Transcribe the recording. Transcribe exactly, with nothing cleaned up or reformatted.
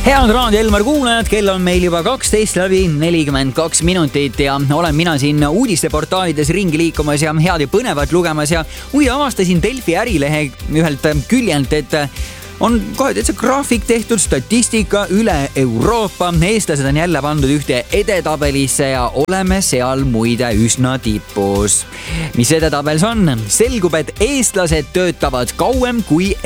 Head Raadio Elmar kuulajad, kell on meil juba kaksteist läbi nelikümmend kaks minutit ja olen mina siin uudisteportaalides ringi liikumas ja head ja põnevat lugemas ja muide avastasin Delfi ärilehe ühelt küljelt, et on kohe täitsa graafik tehtud, statistika üle Euroopa. Eestlased on jälle pandud ühte edetabelisse ja oleme seal muide üsna tipus. Mis edetabel see on? Selgub, et eestlased töötavad kauem kui